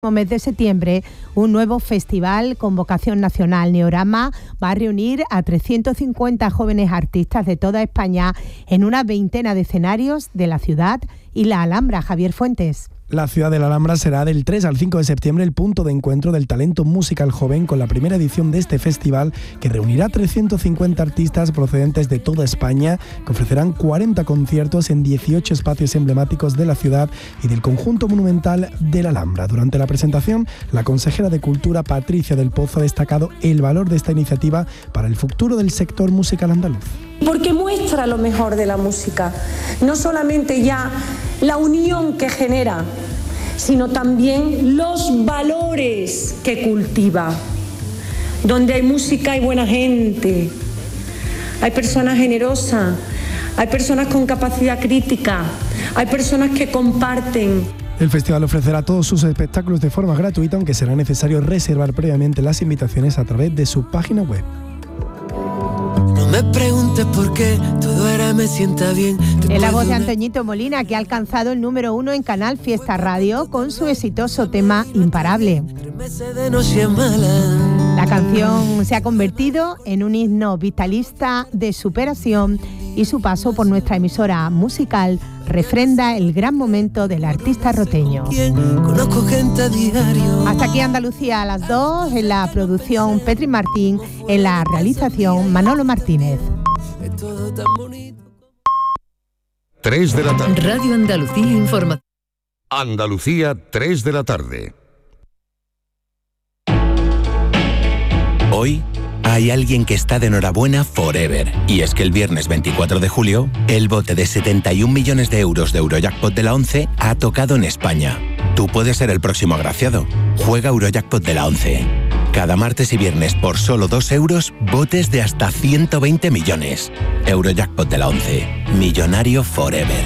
Mes de septiembre, un nuevo festival con vocación nacional, Neorama, va a reunir a 350 jóvenes artistas de toda España en una veintena de escenarios de la ciudad y la Alhambra. Javier Fuentes. La ciudad de la Alhambra será del 3 al 5 de septiembre el punto de encuentro del talento musical joven, con la primera edición de este festival que reunirá 350 artistas procedentes de toda España, que ofrecerán 40 conciertos en 18 espacios emblemáticos de la ciudad y del conjunto monumental de la Alhambra. Durante la presentación, la consejera de Cultura, Patricia del Pozo, ha destacado el valor de esta iniciativa para el futuro del sector musical andaluz. Porque muestra lo mejor de la música, no solamente ya la unión que genera, sino también los valores que cultiva. Donde hay música hay buena gente, hay personas generosas, hay personas con capacidad crítica, hay personas que comparten. El festival ofrecerá todos sus espectáculos de forma gratuita, aunque será necesario reservar previamente las invitaciones a través de su página web. No me preguntes por qué, todo ahora me sienta bien. Es la voz de Antoñito Molina, que ha alcanzado el número 1 en Canal Fiesta Radio con su exitoso tema Imparable. La canción se ha convertido en un himno vitalista de superación y su paso por nuestra emisora musical refrenda el gran momento del artista roteño. Hasta aquí Andalucía a las 2, en la producción Petri Martín, en la realización Manolo Martínez. 3 de la tarde. Radio Andalucía Informa. Andalucía, 3 de la tarde. Hoy hay alguien que está de enhorabuena forever. Y es que el viernes 24 de julio, el bote de 71 millones de euros de Eurojackpot de la 11 ha tocado en España. Tú puedes ser el próximo agraciado. Juega Eurojackpot de la 11. Cada martes y viernes por solo 2 euros, botes de hasta 120 millones. Eurojackpot de la 11. Millonario forever.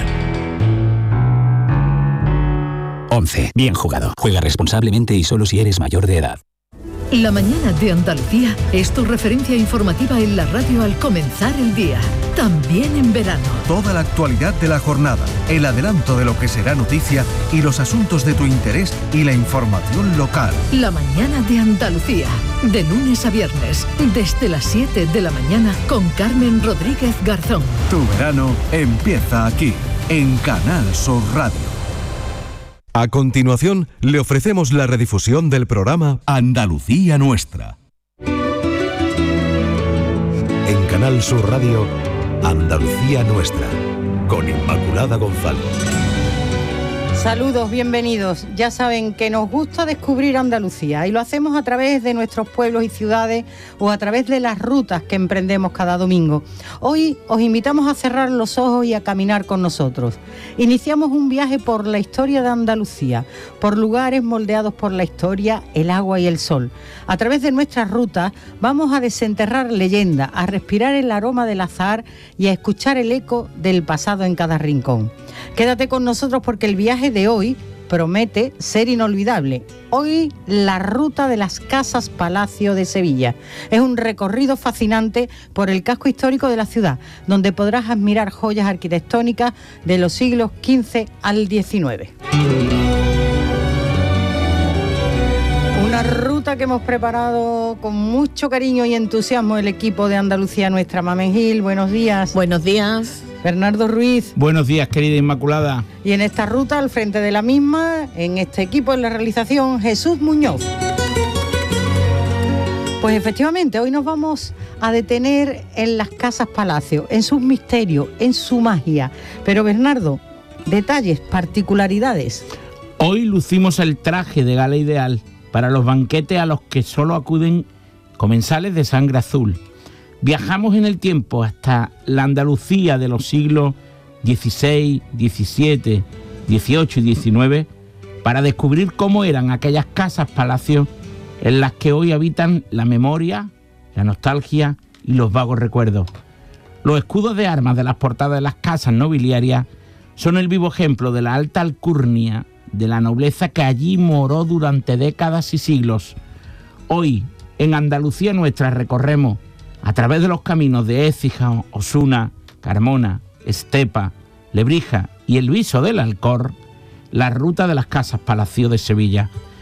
11. Bien jugado. Juega responsablemente y solo si eres mayor de edad. La mañana de Andalucía es tu referencia informativa en la radio al comenzar el día, también en verano. Toda la actualidad de la jornada, el adelanto de lo que será noticia y los asuntos de tu interés y la información local. La mañana de Andalucía, de lunes a viernes, desde las 7 de la mañana con Carmen Rodríguez Garzón. Tu verano empieza aquí, en Canal Sur Radio. A continuación, le ofrecemos la redifusión del programa Andalucía Nuestra. En Canal Sur Radio, Andalucía Nuestra, con Inmaculada Gonzalo. Saludos, bienvenidos. Ya saben que nos gusta descubrir Andalucía y lo hacemos a través de nuestros pueblos y ciudades o a través de las rutas que emprendemos cada domingo. Hoy os invitamos a cerrar los ojos y a caminar con nosotros. Iniciamos un viaje por la historia de Andalucía, por lugares moldeados por la historia, el agua y el sol. A través de nuestras rutas vamos a desenterrar leyendas, a respirar el aroma del azahar y a escuchar el eco del pasado en cada rincón. Quédate con nosotros porque el viaje de hoy promete ser inolvidable. Hoy la ruta de las Casas Palacio de Sevilla. Es un recorrido fascinante por el casco histórico de la ciudad, donde podrás admirar joyas arquitectónicas de los siglos XV al XIX. Una ruta que hemos preparado con mucho cariño y entusiasmo el equipo de Andalucía Nuestra. Mamen Gil, buenos días. Buenos días. Bernardo Ruiz. Buenos días, querida Inmaculada. Y en esta ruta, al frente de la misma, en este equipo, en la realización, Jesús Muñoz. Pues efectivamente, hoy nos vamos a detener en las Casas Palacio, en sus misterios, en su magia. Pero Bernardo, detalles, particularidades. Hoy lucimos el traje de gala ideal para los banquetes a los que solo acuden comensales de sangre azul. Viajamos en el tiempo hasta la Andalucía de los siglos XVI, XVII, XVIII y XIX para descubrir cómo eran aquellas casas palacios en las que hoy habitan la memoria, la nostalgia y los vagos recuerdos. Los escudos de armas de las portadas de las casas nobiliarias son el vivo ejemplo de la alta alcurnia de la nobleza que allí moró durante décadas y siglos. Hoy, en Andalucía Nuestra, recorremos a través de los caminos de Écija, Osuna, Carmona, Estepa, Lebrija y el Viso del Alcor, la ruta de las Casas Palacio de Sevilla.